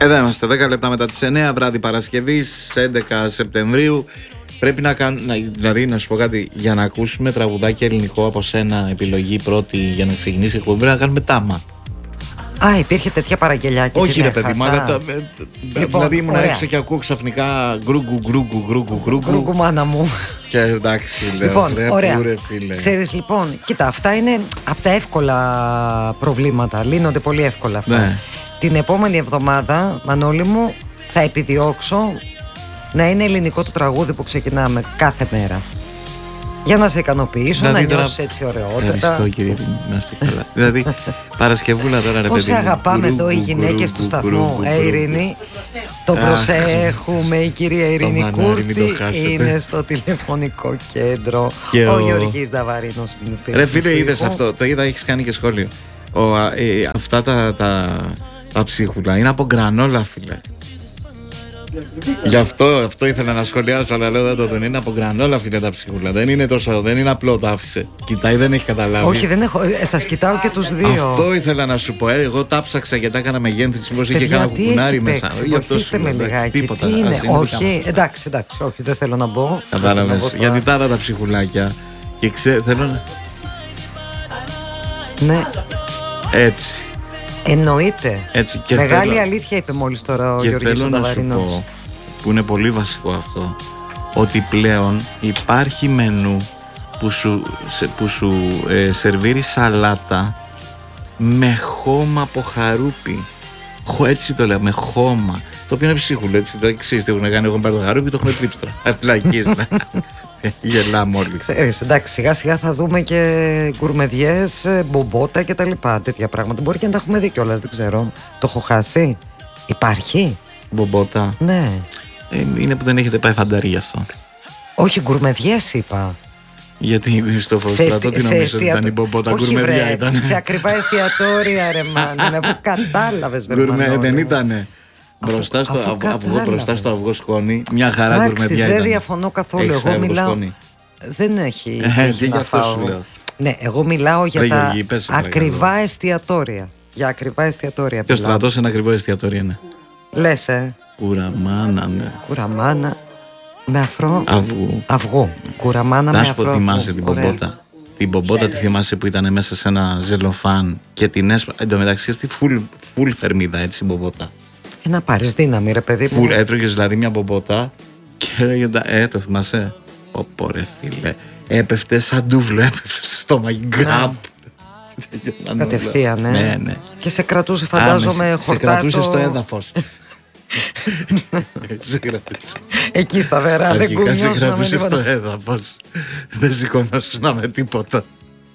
Εδώ είμαστε, 10 λεπτά μετά τις 9, βράδυ Παρασκευής, 11 Σεπτεμβρίου. Πρέπει να κάνουμε, δηλαδή να σου πω κάτι, για να ακούσουμε τραγουδάκι ελληνικό από σένα, επιλογή πρώτη για να ξεκινήσει η εκπομπή, πρέπει να κάνουμε τάμα. Α, υπήρχε τέτοια παραγγελιά και όχι ρε παιδί μου, αλλά λοιπόν, δηλαδή ήμουν έξω και ακούω ξαφνικά γκρούγκου μάνα μου. Και εντάξει, λέω, λοιπόν, ωραία. Ρε, φίλε. Ξέρεις, λοιπόν, κοίτα, αυτά είναι από τα εύκολα προβλήματα. Λύνονται πολύ εύκολα αυτά. Ναι. Την επόμενη εβδομάδα, Μανώλη μου, θα επιδιώξω να είναι ελληνικό το τραγούδι που ξεκινάμε κάθε μέρα. Για να σε ικανοποιήσω, δηλαδή, να νιώσεις έτσι ωραιότατα. Ευχαριστώ κύριε, να είστε καλά. Δηλαδή, Παρασκευούλα τώρα ρε παιδί. Πώς αγαπάμε εδώ οι γυναίκες του σταθμού. Ειρήνη, το προσέχουμε. Η κυρία Ειρήνη Κούρτη είναι στο τηλεφωνικό κέντρο. Ο Γεωργής Δαβαρίνος στην στήριξη. Ρε φίλε, είδες αυτό, το είδα, έχεις κάνει και σχόλιο. Αυτά τα ψίχουλα είναι από γκρανόλα, φίλε. Γι' αυτό ήθελα να σχολιάσω, αλλά λέω δεν είναι από γκρανόλα, φίλε, τα ψυχούλα. Δεν είναι απλό, το άφησε. Κοιτάει, δεν έχει καταλάβει. Όχι, δεν έχω. Σας κοιτάω και τους δύο. Αυτό ήθελα να σου πω. Εγώ τα ψάξα και τα έκανα με γέννηση. Μήπως είχε κανένα κουκουνάρι μέσα. Βοηθήστε με λιγάκι. Τίποτα. Τι είναι, όχι, εντάξει, όχι, δεν θέλω να μπω. Κατάλαβες. Γιατί τα ψυχουλάκια. Και θέλω να. Ναι. Έτσι. Εννοείται. Έτσι, μεγάλη αλήθεια είπε μόλις τώρα ο Γεωργής Δαβαρίνος. Και θέλω να σου πω, που είναι πολύ βασικό αυτό, ότι πλέον υπάρχει μενού που σου σερβίρει σαλάτα με χώμα από χαρούπι. Έτσι το λέω, με χώμα. Το οποίο είναι ψίχουλο, έτσι. Το εξής, τι έχουν κάνει, έχουν πάρει το χαρούπι, το έχουν τρίψει τώρα. Απλακείς, ναι. Γελάμε όλοι. Ξέρεις, εντάξει, σιγά σιγά θα δούμε και γκουρμεδιές, μπομπότα και τα λοιπά. Τέτοια πράγματα. Μπορεί και να τα έχουμε δει κιόλας, δεν ξέρω. Το έχω χάσει. Υπάρχει. Μπομπότα. Ναι. Είναι που δεν έχετε πάει φαντάρι γι' αυτό. Όχι, γκουρμεδιές είπα. Γιατί στο Φωστρατό τι νομίζω ότι ήταν η μπομπότα, γκουρμεδιά ήταν. Σε ακριβά εστιατόρια, ρε μάνα, που κατάλαβες, βέβαια. Δεν ήτανε. Μπροστά στο αυγό σκόνη, μια χαρά γκουρμεδιά ήταν. Δεν διαφωνώ καθόλου. Εγώ μιλάω. Δεν έχει. Και γι' αυτό σου λέω. Ναι, εγώ μιλάω για τα ακριβά εστιατόρια. Για ακριβά εστιατόρια. Και ο Στρατός ένα ακριβό εστιατόριο είναι. Λες, Κουραμάνα, ναι. Κουραμάνα με αφρό. Αυγού. Κουραμάνα με αφρό. Να σου πω, θυμάσαι την μπομπότα. Την μπομπότα τη θυμάσαι που ήταν μέσα σε ένα ζελοφάν και την έσπασε. Εν τω μεταξύ στη full θερμίδα, έτσι, μπομπότα. Να πάρεις δύναμη, ρε παιδί μου. Έτρωγες δηλαδή μια μπομπότα και έλεγε το θυμάσαι. Ωπω ρε φίλε. Έπεφτε σαν ντούβλο, έπεφτε στο στόμα. Γκραπ. Κατευθείαν, ναι. Και σε κρατούσε, φαντάζομαι, χορτάτο. Σε κρατούσε στο έδαφος. Εκεί στα βερά, δεν κουνιώσουν. Σε κρατούσε στο έδαφος. Δεν σηκωνόσουν με τίποτα.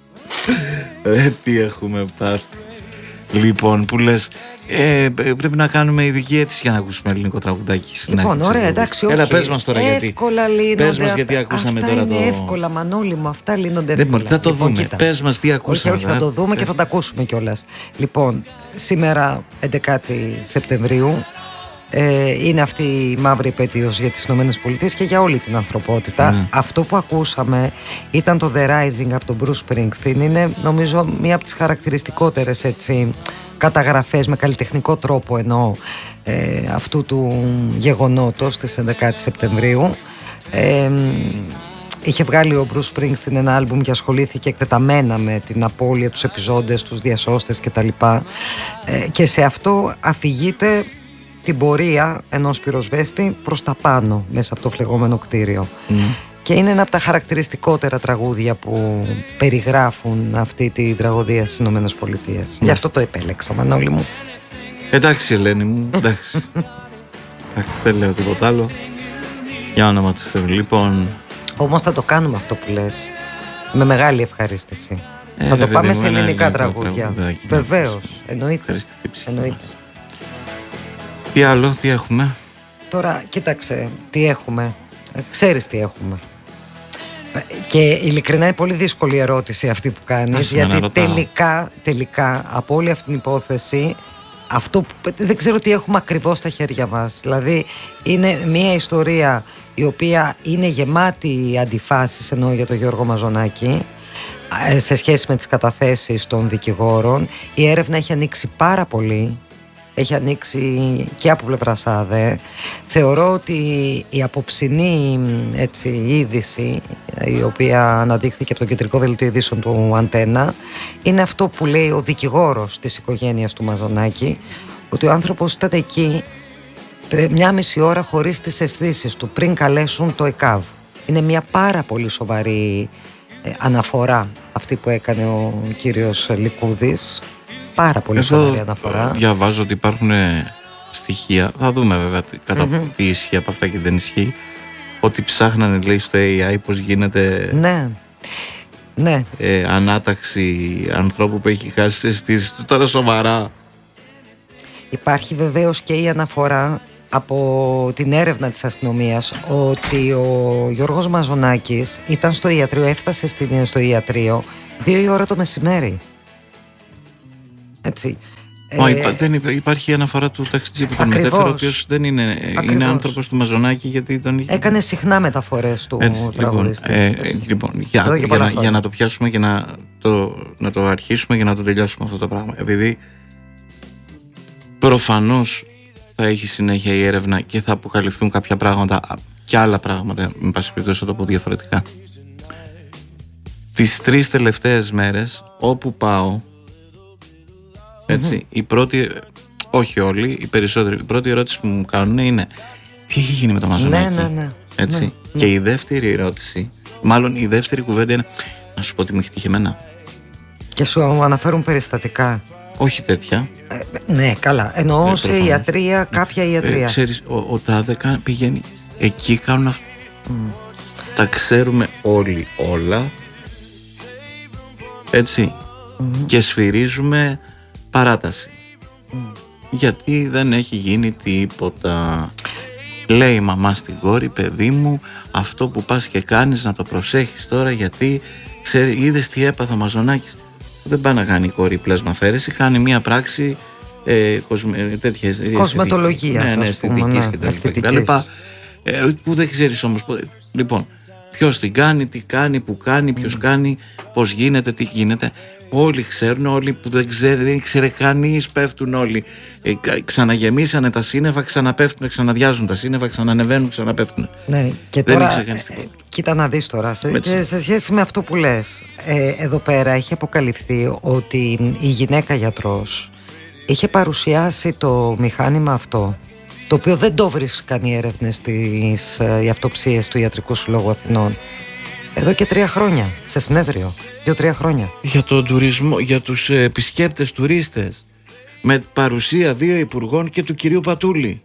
Τι έχουμε πάθει. Λοιπόν, που λες, πρέπει να κάνουμε ειδική αίτηση για να ακούσουμε ελληνικό τραγουδάκι στην αρχή. Λοιπόν, ωραία, εντάξει, όχι. Έλα, πες μας τώρα γιατί. Εύκολα λύνονται. Πες μας γιατί ακούσαμε αυτά τώρα είναι το. Εύκολα, Μανώλη μου, αυτά λύνονται εύκολα. Θα το δούμε. Πες μας τι ακούσαμε. Όχι, θα το δούμε και θα τα ακούσουμε κιόλας. Λοιπόν, σήμερα 11 Σεπτεμβρίου. Είναι αυτή η μαύρη επέτειος για τις ΗΠΑ και για όλη την ανθρωπότητα. Αυτό που ακούσαμε ήταν το The Rising από τον Bruce Springsteen. Είναι νομίζω μία από τις χαρακτηριστικότερες καταγραφές με καλλιτεχνικό τρόπο εννοώ αυτού του γεγονότος της 11 Σεπτεμβρίου. Είχε βγάλει ο Bruce Springsteen ένα άλμπουμ και ασχολήθηκε εκτεταμένα με την απώλεια, τους επιζώντες, τους διασώστες κτλ. Και σε αυτό αφηγείται την πορεία ενός πυροσβέστη προς τα πάνω μέσα από το φλεγόμενο κτίριο. Και είναι ένα από τα χαρακτηριστικότερα τραγούδια που περιγράφουν αυτή τη τραγωδία στις Ηνωμένες Πολιτείες. Γι' αυτό το επέλεξα, Μανώλη μου. Εντάξει, Ελένη μου, εντάξει. Δεν λέω τίποτα άλλο. Για όνομα του Θεού, λοιπόν. Όμως θα το κάνουμε αυτό που λες με μεγάλη ευχαρίστηση. Θα το πάμε σε ελληνικά τραγούδια. Βεβαίως, εννοείται. Τι άλλο, τι έχουμε? Τώρα, κοίταξε, τι έχουμε. Ξέρεις τι έχουμε. Και ειλικρινά είναι πολύ δύσκολη η ερώτηση αυτή που κάνεις. Γιατί τελικά από όλη αυτή την υπόθεση, αυτό που δεν ξέρω τι έχουμε ακριβώς στα χέρια μας. Δηλαδή είναι μια ιστορία η οποία είναι γεμάτη αντιφάσεις, εννοώ για τον Γιώργο Μαζονάκη, σε σχέση με τις καταθέσεις των δικηγόρων. Η έρευνα έχει ανοίξει πάρα πολύ. έχει ανοίξει και από πλευράς ΑΔΕ. Θεωρώ ότι η απόψινή είδηση, η οποία αναδείχθηκε από το κεντρικό δελτίο ειδήσεων του Αντένα, είναι αυτό που λέει ο δικηγόρος της οικογένειας του Μαζονάκη, ότι ο άνθρωπος ήταν εκεί 1,5 ώρα χωρίς τις αισθήσεις του πριν καλέσουν το ΕΚΑΒ. Είναι μια πάρα πολύ σοβαρή αναφορά αυτή που έκανε ο κύριος Λικούδης. Πάρα πολύ σοβαρή αναφορά. Διαβάζω ότι υπάρχουν στοιχεία, θα δούμε βέβαια τι ισχύει από αυτά και δεν ισχύει, ότι ψάχνανε, λέει, στο AI πώς γίνεται ανάταξη ανθρώπου που έχει χάσει τις αισθήσεις του. Τώρα σοβαρά. Υπάρχει βεβαίως και η αναφορά από την έρευνα της αστυνομίας ότι ο Γιώργος Μαζονάκης ήταν στο ιατρείο, έφτασε στο ιατρείο 2 η ώρα το μεσημέρι. Έτσι. Δεν υπάρχει αναφορά του ταξιτζή που τον μετέφερε, ο οποίος δεν είναι άνθρωπος του Μαζονάκη, γιατί τον είχε... Έκανε συχνά μεταφορές του τραγουδιστή. Για να το πιάσουμε και να το αρχίσουμε και να το τελειώσουμε αυτό το πράγμα, επειδή προφανώς θα έχει συνέχεια η έρευνα και θα αποκαλυφθούν κάποια πράγματα και άλλα πράγματα, με πάση περιπτώσει, θα το πω διαφορετικά. Τις 3 τελευταίες μέρες όπου πάω, έτσι, η πρώτη, όχι όλοι, οι περισσότεροι, η πρώτη ερώτηση που μου κάνουν είναι τι έχει γίνει με το Μαζονάκη. Έτσι. Και η δεύτερη ερώτηση, μάλλον η δεύτερη κουβέντα είναι να σου πω τι μου έχει τύχει εμένα. Και σου αναφέρουν περιστατικά. Όχι τέτοια. Ναι, καλά. Εννοώ σε ιατρία, κάποια ιατρία. Ξέρεις, ο τάδε πηγαίνει εκεί, κάνουν αυτό. Τα ξέρουμε όλοι όλα. Έτσι. Και σφυρίζουμε παράταση. Γιατί δεν έχει γίνει τίποτα. Λέει η μαμά στην κόρη, παιδί μου, αυτό που πας και κάνεις να το προσέχεις τώρα, γιατί είδες τι έπαθα ο Μαζονάκης. Δεν πάει να κάνει η κόρη πλάσμα αφαίρεση, κάνει μια πράξη κοσματολογίας, αισθητικής που δεν ξέρεις όμως. Λοιπόν, ποιος την κάνει, τι κάνει, που κάνει, ποιος κάνει, πώς γίνεται, τι γίνεται. Όλοι ξέρουν, όλοι που δεν ήξερε κανείς, πέφτουν όλοι. Ξαναγεμίσανε τα σύννεφα, ξαναπέφτουν, ξαναδιάζουν τα σύννεφα, ξανανεβαίνουν, ξαναπέφτουν. Ναι, και δεν τώρα κοίτα να δεις τώρα, σε σχέση με αυτό που λες, εδώ πέρα έχει αποκαλυφθεί ότι η γυναίκα γιατρός είχε παρουσιάσει το μηχάνημα αυτό, το οποίο δεν το βρίσκαν οι έρευνες στις αυτοψίες του Ιατρικού Συλλόγου Αθηνών εδώ και 3 χρόνια, σε συνέδριο, 2-3 χρόνια. Για τον τουρισμό, για τους επισκέπτες τουρίστες, με παρουσία 2 υπουργών και του κυρίου Πατούλη.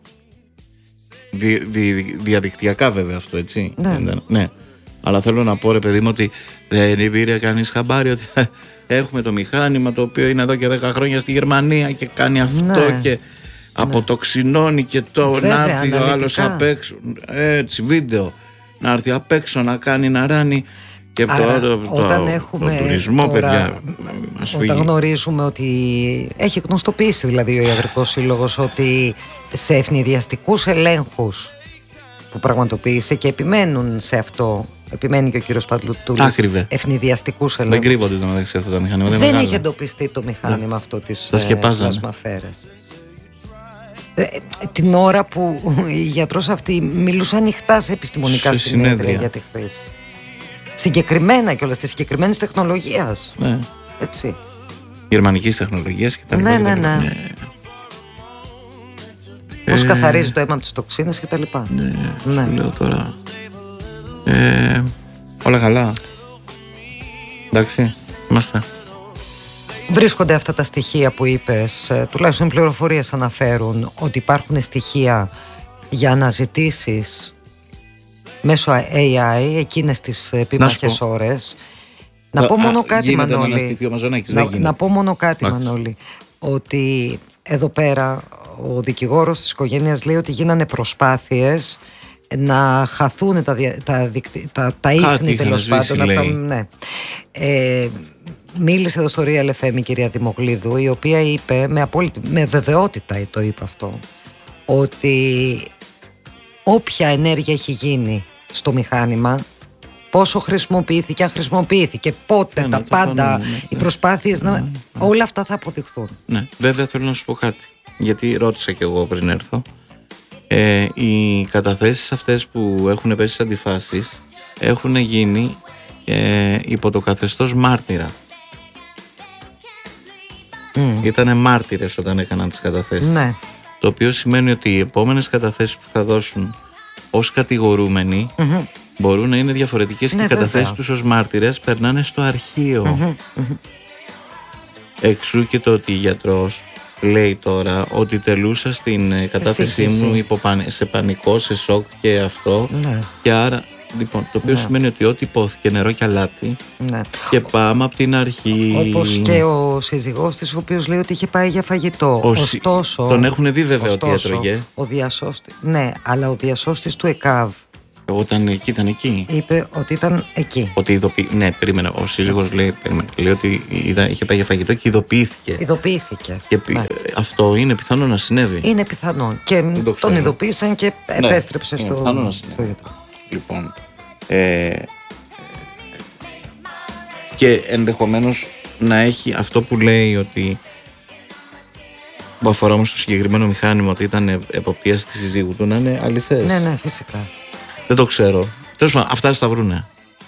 Διαδικτυακά βέβαια αυτό, έτσι. Ναι. Αλλά θέλω να πω, ρε παιδί μου, ότι δεν πήρε κανείς χαμπάρι ότι έχουμε το μηχάνημα το οποίο είναι εδώ και 10 χρόνια στη Γερμανία και κάνει αυτό και αποτοξινώνει και το να έρθει ο άλλος απ' έξω, έτσι, βίντεο, να έρθει απ' έξω να κάνει, να ράνει. Και όταν έχουμε τουρισμό, τώρα, παιδιά, όταν γνωρίζουμε ότι έχει γνωστοποιήσει δηλαδή ο Ιατρικός Σύλλογος ότι σε ευνηδιαστικούς ελέγχους που πραγματοποίησε, και επιμένουν σε αυτό, επιμένει και ο κύριος Πατλουτούλης, ευνηδιαστικούς ελέγχους. Δεν κρύβονται το μεταξύ αυτά τα μηχανήματα. Δεν είχε εντοπιστεί το μηχάνημα αυτό της πλασμαφέρεσης. Την ώρα που οι γιατρός αυτοί μιλούσαν ανοιχτά σε επιστημονικά συνέδρια για τη χρήση. Συγκεκριμένα κιόλας, της συγκεκριμένης τεχνολογίας. Ναι. Έτσι. Γερμανικής τεχνολογίας και τα λοιπά. Ναι. Πώς καθαρίζει το αίμα από τις τοξίνες και τα λοιπά. Ναι. Σου λέω τώρα. Όλα καλά. Εντάξει, είμαστε. Βρίσκονται αυτά τα στοιχεία που είπες, τουλάχιστον οι πληροφορίες αναφέρουν ότι υπάρχουν στοιχεία για αναζητήσεις μέσω AI εκείνες τις επίμαχες ώρες. Να πω μόνο κάτι, Μανώλη. Να πω μόνο κάτι, Μανώλη. Ότι εδώ πέρα ο δικηγόρος της οικογένειας λέει ότι γίνανε προσπάθειες να χαθούν τα ίχνη, τέλος πάντων. Μίλησε εδώ στο Real FM η κυρία Δημοκλίδου, η οποία είπε με βεβαιότητα, το είπε αυτό, ότι όποια ενέργεια έχει γίνει στο μηχάνημα, πόσο χρησιμοποιήθηκε, αν χρησιμοποιήθηκε, πότε, τα πάντα, οι προσπάθειες, όλα αυτά θα αποδειχθούν. Ναι, βέβαια θέλω να σου πω κάτι. γιατί ρώτησα κι εγώ πριν έρθω, οι καταθέσεις αυτές που έχουν πέσει στις αντιφάσεις έχουν γίνει υπό το καθεστώς μάρτυρα. Ήτανε μάρτυρες όταν έκαναν τις καταθέσεις. Ναι. Το οποίο σημαίνει ότι οι επόμενες καταθέσεις που θα δώσουν ως κατηγορούμενοι μπορούν να είναι διαφορετικές, και οι καταθέσεις τους ως μάρτυρες περνάνε στο αρχείο. Εξού και το ότι η γιατρός λέει τώρα ότι τελούσα στην κατάθεσή μου σε πανικό, σε σοκ και αυτό. Ναι. Και άρα, λοιπόν, το οποίο σημαίνει ότι ό,τι υπόθηκε νερό και αλάτι. Ναι. Και πάμε από την αρχή. Όπως και ο σύζυγός της, ο οποίος λέει ότι είχε πάει για φαγητό. Ωστόσο, τον έχουν δει βέβαια ότι έτρωγε. Ο διασώστης, ναι, αλλά ο διασώστης του ΕΚΑΒ, όταν ήταν εκεί, είπε ότι ήταν εκεί. Ότι ναι, περίμενα. Ο σύζυγος λέει ότι είχε πάει για φαγητό και ειδοποιήθηκε. Και αυτό είναι πιθανό να συνέβη. Είναι πιθανό. Και τον ειδοποίησαν και επέστρεψε στο γιατρό. Λοιπόν, και ενδεχομένως να έχει αυτό που λέει, ότι που αφορά όμως το συγκεκριμένο μηχάνημα, ότι ήταν εποπτείας της συζύγου του, να είναι αληθές. Ναι, φυσικά. Δεν το ξέρω. Τέλος πάντων, αυτά θα βρούνε.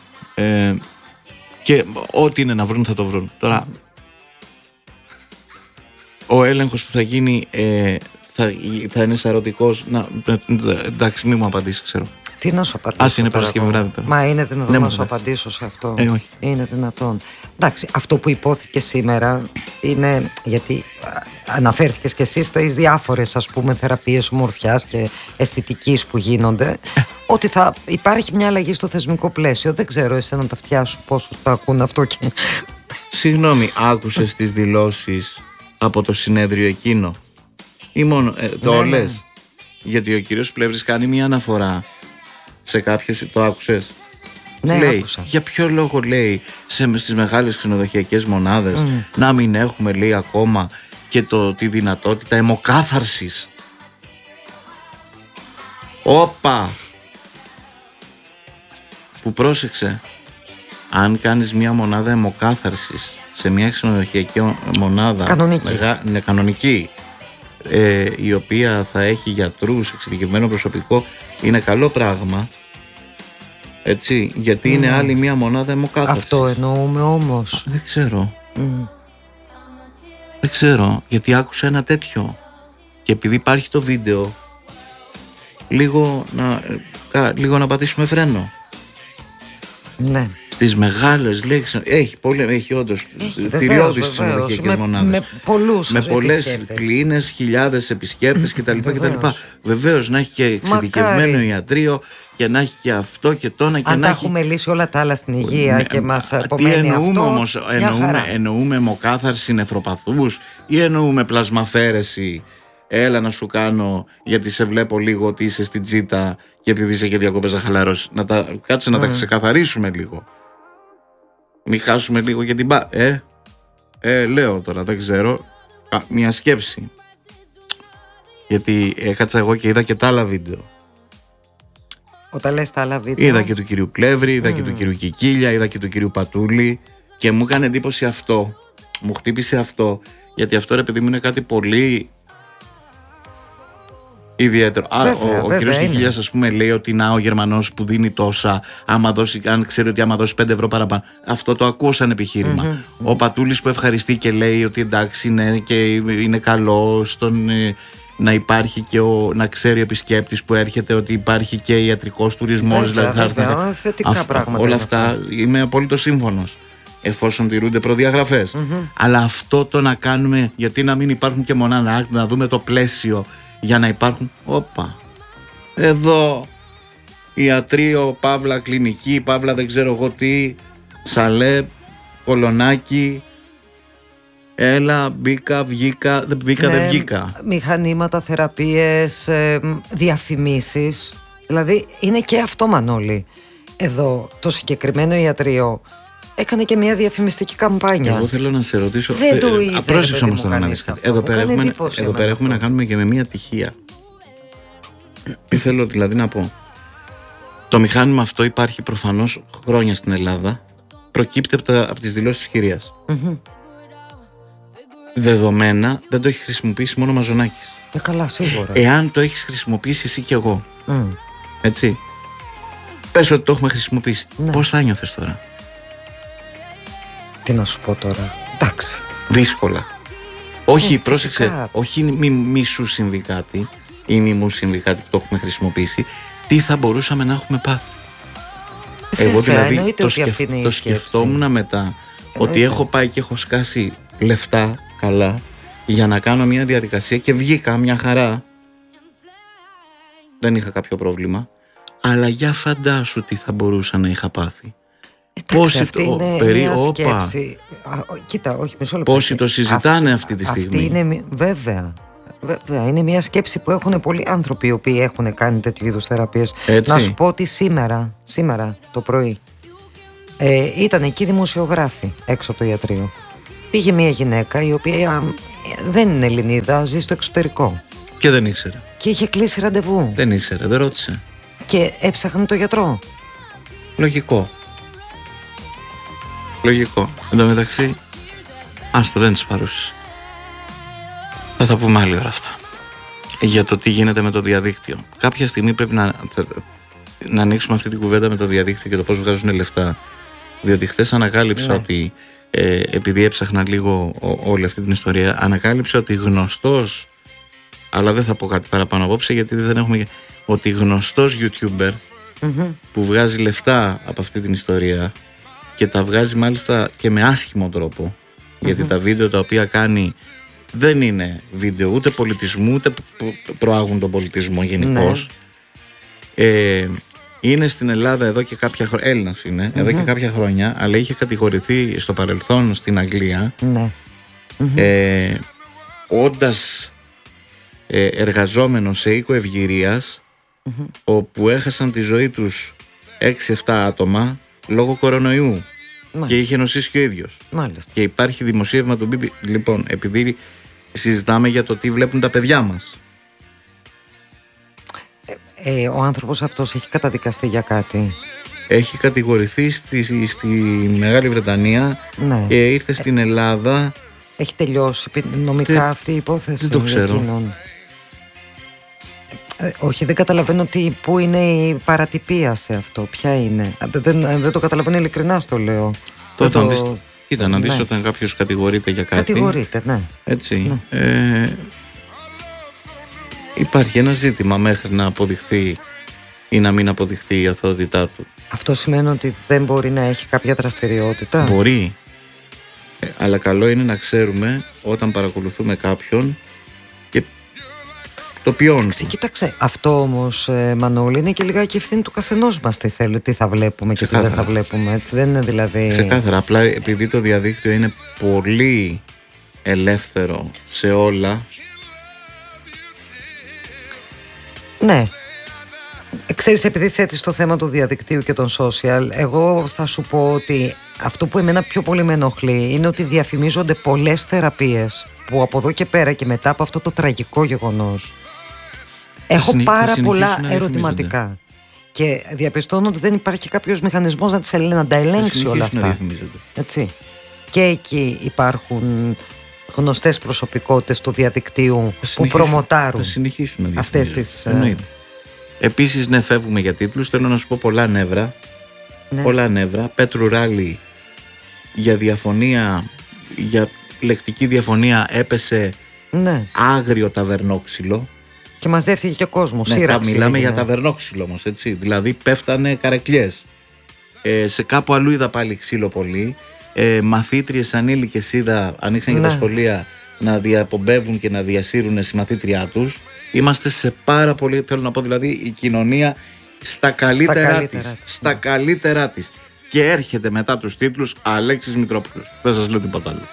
Και ό,τι είναι να βρουν θα το βρουν. Τώρα, ο έλεγχος που θα γίνει θα είναι σαρωτικός. Εντάξει, μην μου απαντήσει, ξέρω. Τι να σου απαντήσω. Ας είναι Παρασκευή βράδυ τώρα. Μα είναι δυνατόν να σου απαντήσω σε αυτό? Όχι. Είναι δυνατόν. Εντάξει, αυτό που υπόθηκε σήμερα είναι, γιατί αναφέρθηκες και εσύ στις διάφορες, ας πούμε, θεραπείες ομορφιάς και αισθητικής που γίνονται, ότι θα υπάρχει μια αλλαγή στο θεσμικό πλαίσιο. Δεν ξέρω εσένα τα αυτιά σου πόσο το ακούν αυτό και... Συγγνώμη, άκουσες τις δηλώσεις από το συνέδριο εκείνο ή μόνο το λες? Ναι. Γιατί ο κύριος Πλεύρης κάνει μια αναφορά σε κάποιος, το άκουσες? Ναι, λέει, άκουσα. Για ποιο λόγο, λέει, στις μεγάλες ξενοδοχειακές μονάδες να μην έχουμε, λέει, ακόμα και τη δυνατότητα αιμοκάθαρσης? Όπα! Που πρόσεξε, αν κάνεις μια μονάδα αιμοκάθαρσης σε μια ξενοδοχειακή μονάδα κανονική, η οποία θα έχει γιατρούς, εξειδικευμένο προσωπικό, είναι καλό πράγμα, έτσι, γιατί είναι άλλη μια μονάδα αιμοκάθαρσης. Αυτό εννοούμε όμως. Δεν ξέρω. Δεν ξέρω, γιατί άκουσα ένα τέτοιο. Και επειδή υπάρχει το βίντεο, λίγο να πατήσουμε φρένο. Ναι. Στις μεγάλες λέξεις έχει όντως θηριώδεις ξενοδοχειακές μονάδες. Με πολλές κλίνες, χιλιάδες επισκέπτες κτλ. Βεβαίως να έχει και εξειδικευμένο ιατρείο και να έχει και αυτό και τόνα. Αν τα έχουμε λύσει όλα τα άλλα στην υγεία και μας απομένει αυτό. Όμως, εννοούμε αιμοκάθαρση νεφροπαθούς ή εννοούμε πλασμαφέρεση? Έλα να σου κάνω, γιατί σε βλέπω λίγο ότι είσαι στην τσίτα και επειδή είσαι και διακοπές να χαλαρώσεις. Κάτσε να τα ξεκαθαρίσουμε λίγο. Μην χάσουμε λίγο για την λέω τώρα, δεν ξέρω. Μια σκέψη. Γιατί έκατσα εγώ και είδα και τα άλλα βίντεο. Όταν λες τα άλλα βίντεο, είδα και του κυρίου Πλεύρη, είδα και του κυρίου Κικίλια, είδα και του κυρίου Πατούλη, και μου έκανε εντύπωση αυτό. Μου χτύπησε αυτό. Γιατί αυτό, ρε παιδί μου, είναι κάτι πολύ ιδιαίτερο. Ο κύριος Κικίλιας, ας πούμε, λέει ότι ο Γερμανός που δίνει τόσα, αν ξέρει ότι άμα δώσει 5 ευρώ παραπάνω. Αυτό το ακούω σαν επιχείρημα. Ο Πατούλης που ευχαριστεί και λέει ότι εντάξει, ναι, και είναι καλό να υπάρχει και να ξέρει ο επισκέπτης που έρχεται ότι υπάρχει και ιατρικός τουρισμός. Θετικά πράγματα. Όλα αυτά είμαι απόλυτος σύμφωνος, εφόσον τηρούνται προδιαγραφές. Αλλά αυτό το να κάνουμε, γιατί να μην υπάρχουν και μονάδα, να δούμε το πλαίσιο για να υπάρχουν. Όπα, εδώ ιατρείο, παύλα κλινική, παύλα δεν ξέρω εγώ τι, Σαλέ, Κολονάκι, έλα, μπήκα, βγήκα, δεν βγήκα. Μηχανήματα, θεραπείες, διαφημίσεις. Δηλαδή είναι και αυτό, Μανώλη. Εδώ το συγκεκριμένο ιατρείο έκανε και μια διαφημιστική καμπάνια. Εγώ θέλω να σε ρωτήσω. Δεν το είδε. Πρόσεξε όμως τώρα να δεις κάτι. Εδώ πέρα έχουμε να κάνουμε και με μια τυχεία. Τι θέλω δηλαδή να πω. Το μηχάνημα αυτό υπάρχει προφανώς χρόνια στην Ελλάδα. Προκύπτει από τις δηλώσεις της κυρίας. δεδομένα δεν το έχει χρησιμοποιήσει μόνο ο Μαζονάκης. Καλά, σίγουρα. Εάν το έχεις χρησιμοποιήσει εσύ και εγώ, έτσι, πες ότι το έχουμε χρησιμοποιήσει, πώς θα νιώθες τώρα? Τι να σου πω τώρα? Εντάξει. Δύσκολα. Όχι, πρόσεξε, όχι μη σου συμβεί κάτι ή μη μου συμβεί κάτι που το έχουμε χρησιμοποιήσει. Τι θα μπορούσαμε να έχουμε πάθει? Εγώ δηλαδή το σκεφτόμουν μετά ότι έχω πάει και έχω σκάσει λεφτά καλά για να κάνω μια διαδικασία και βγήκα μια χαρά. Δεν είχα κάποιο πρόβλημα. Αλλά για φαντάσου τι θα μπορούσα να είχα πάθει. Πόσοι αυτή είναι μια σκέψη. Κοίτα, όχι, μισό λεπτό. Πόσοι το συζητάνε αυτή τη στιγμή. Αυτή είναι, βέβαια, είναι μια σκέψη που έχουν πολλοί άνθρωποι οι οποίοι έχουν κάνει τέτοιου είδους θεραπείες. Να σου πω ότι σήμερα το πρωί ήταν εκεί δημοσιογράφοι έξω από το ιατρείο. Πήγε μια γυναίκα η οποία δεν είναι Ελληνίδα, ζει στο εξωτερικό. Και δεν ήξερε. Και είχε κλείσει ραντεβού. Δεν ήξερε, δεν ρώτησε. Και έψαχνε το γιατρό. Λογικό. Εν τω μεταξύ, άστο, δεν τις παρούσεις. Θα τα πούμε άλλη ώρα αυτά. Για το τι γίνεται με το διαδίκτυο. Κάποια στιγμή πρέπει να ανοίξουμε αυτή την κουβέντα με το διαδίκτυο και το πώς βγάζουν λεφτά. Διότι χθες ανακάλυψα ότι επειδή έψαχνα λίγο όλη αυτή την ιστορία, ανακάλυψα ότι γνωστός, αλλά δεν θα πω κάτι παραπάνω απόψε γιατί δεν έχουμε, ότι γνωστός YouTuber που βγάζει λεφτά από αυτή την ιστορία και τα βγάζει μάλιστα και με άσχημο τρόπο, γιατί τα βίντεο τα οποία κάνει δεν είναι βίντεο ούτε πολιτισμού ούτε προάγουν τον πολιτισμό γενικώς. Είναι στην Ελλάδα εδώ και κάποια χρόνια, Έλληνας είναι, εδώ και κάποια χρόνια, αλλά είχε κατηγορηθεί στο παρελθόν στην Αγγλία, όντας εργαζόμενος σε οίκο ευγυρίας, όπου έχασαν τη ζωή τους 6-7 άτομα λόγω κορονοϊού. Και είχε νοσήσει και ο ίδιος. Και υπάρχει δημοσίευμα του BBC. Λοιπόν, επειδή συζητάμε για το τι βλέπουν τα παιδιά μας, ο άνθρωπος αυτός έχει καταδικαστεί για κάτι? Έχει κατηγορηθεί στη Μεγάλη Βρετανία και ήρθε στην Ελλάδα. Έχει τελειώσει νομικά αυτή η υπόθεση? Δεν το ξέρω. Όχι, δεν καταλαβαίνω πού είναι η παρατυπία σε αυτό. Ποια είναι? Δεν το καταλαβαίνω, ειλικρινά στο λέω. Κοίτα, να δεις όταν κάποιος κατηγορείται για κάτι. Κατηγορείται, ναι. Έτσι. Υπάρχει ένα ζήτημα μέχρι να αποδειχθεί ή να μην αποδειχθεί η αθωότητά του. Αυτό σημαίνει ότι δεν μπορεί να έχει κάποια δραστηριότητα? Μπορεί. Αλλά καλό είναι να ξέρουμε όταν παρακολουθούμε κάποιον και το ποιόν του. Κοίταξε, αυτό όμως, Μανώλη, είναι και λιγάκι ευθύνη του καθενός μας τι θα βλέπουμε και τι δεν θα βλέπουμε. Έτσι δεν είναι δηλαδή? Ξεκάθαρα, απλά επειδή το διαδίκτυο είναι πολύ ελεύθερο σε όλα. Ναι. Ξέρεις, επειδή θέτεις το θέμα του διαδικτύου και των social, εγώ θα σου πω ότι αυτό που εμένα πιο πολύ με ενοχλεί είναι ότι διαφημίζονται πολλές θεραπείες που από εδώ και πέρα και μετά από αυτό το τραγικό γεγονός έχω πάρα πολλά ερωτηματικά και διαπιστώνω ότι δεν υπάρχει κάποιος μηχανισμός να τα ελέγξει όλα αυτά. Έτσι. Και εκεί υπάρχουν γνωστές προσωπικότητες του διαδικτύου που προμοτάρουν αυτές τις... Επίσης, ναι, φεύγουμε για τίτλους. Θέλω να σου πω πολλά νεύρα. Πολλά νεύρα. Πέτρου Ράλι για διαφωνία, για λεκτική διαφωνία έπεσε άγριο ταβερνόξυλο. Και μαζεύτηκε και ο κόσμος. Μιλάμε για ταβερνόξυλο όμως, έτσι. Δηλαδή πέφτανε καρεκλιές. Σε κάπου αλλού είδα πάλι ξύλο πολύ. Μαθήτριες ανήλικες είδα, ανοίξαν και τα σχολεία να διαπομπεύουν και να διασύρουν στη μαθήτριά τους. Είμαστε σε πάρα πολύ, θέλω να πω δηλαδή, η κοινωνία στα καλύτερά της. Και έρχεται μετά τους τίτλους Αλέξης Μητρόπουλος. Δεν σας λέω τίποτα άλλο.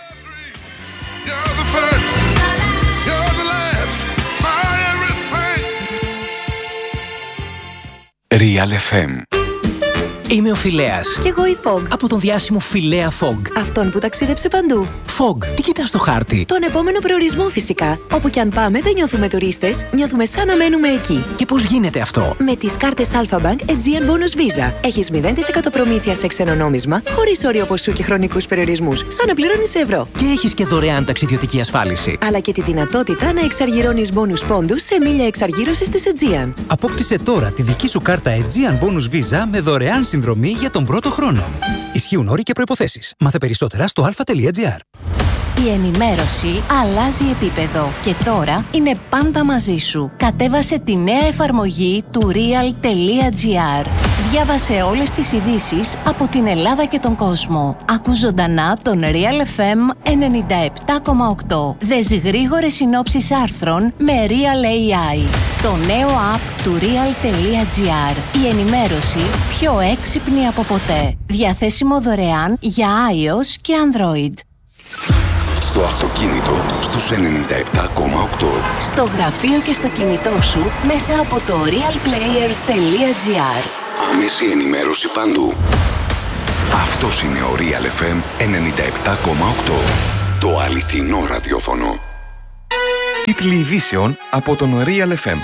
Real FM Είμαι ο Φιλέας. Κι εγώ η Fog. Από τον διάσημο Φιλέα Fog. Αυτόν που ταξίδεψε παντού. Fog, τι κοιτάς στο χάρτη? Τον επόμενο προορισμό φυσικά. Όπου κι αν πάμε δεν νιώθουμε τουρίστες, νιώθουμε σαν να μένουμε εκεί. Και πώς γίνεται αυτό? Με τις κάρτες Alpha Bank Aegean Bonus Visa. Έχεις 0% προμήθεια σε ξένο νόμισμα, χωρίς όριο ποσού και χρονικούς περιορισμούς, σαν να πληρώνεις σε ευρώ. Και έχεις και δωρεάν ταξιδιωτική ασφάλιση. Αλλά και τη δυνατότητα να εξαργυρώνεις bonus πόντους σε μίλια εξαργύρωσης της Aegean. Απόκτησε τώρα τη δική σου κάρτα Aegean Bonus Visa με δωρεάν συνδρομή για τον πρώτο χρόνο. Ισχύουν όροι και προϋποθέσεις. Μάθε περισσότερα στο alpha.gr. Η ενημέρωση αλλάζει επίπεδο και τώρα είναι πάντα μαζί σου. Κατέβασε τη νέα εφαρμογή του real.gr. Διάβασε όλες τις ειδήσεις από την Ελλάδα και τον κόσμο. Ακού ζωντανά τον Real FM 97,8. Δες γρήγορες συνόψεις άρθρων με Real AI. Το νέο app του real.gr. Η ενημέρωση πιο έξυπνη από ποτέ. Διαθέσιμο δωρεάν για iOS και Android. Στο αυτοκίνητο στους 97,8. Στο γραφείο και στο κινητό σου μέσα από το realplayer.gr. Άμεση ενημέρωση παντού. Αυτός είναι ο Real FM 97,8. Το αληθινό ραδιόφωνο. Τίτλοι ειδήσεων από τον Real FM.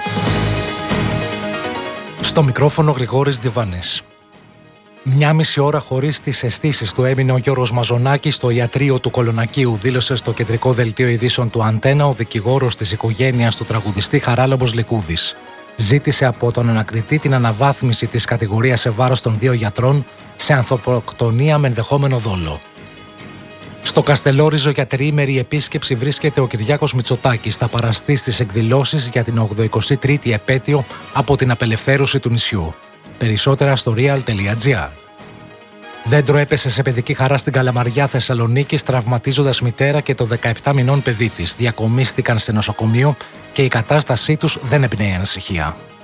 Στο μικρόφωνο Γρηγόρης Διβάνης. 1,5 ώρα χωρίς τις αισθήσεις του έμεινε ο Γιώργος Μαζονάκης στο ιατρείο του Κολονακίου, δήλωσε στο κεντρικό δελτίο ειδήσεων του Αντένα ο δικηγόρος της οικογένειας του τραγουδιστή Χαράλαμπος Λικούδης. Ζήτησε από τον ανακριτή την αναβάθμιση της κατηγορίας σε βάρος των 2 γιατρών σε ανθρωποκτονία με ενδεχόμενο δόλο. Στο Καστελόριζο για τριήμερη επίσκεψη βρίσκεται ο Κυριάκος Μητσοτάκης. Θα παραστεί στις εκδηλώσεις για την 83η επέτειο από την απελευθέρωση του νησιού. Περισσότερα στο real.gr. Δέντρο έπεσε σε παιδική χαρά στην Καλαμαριά Θεσσαλονίκης, τραυματίζοντας μητέρα και το 17 μηνών παιδί της. Διακομίστηκαν σε νοσοκομείο και η κατάστασή τους δεν εμπνέει ανησυχία.